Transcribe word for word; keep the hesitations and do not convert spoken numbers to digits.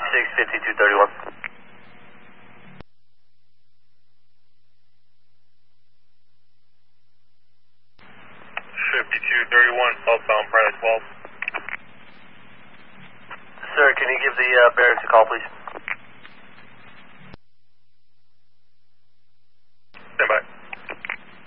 six, fifty-two thirty-one. fifty-two thirty-one, southbound Private twelve. Sir, can you give the uh, barracks a call, please?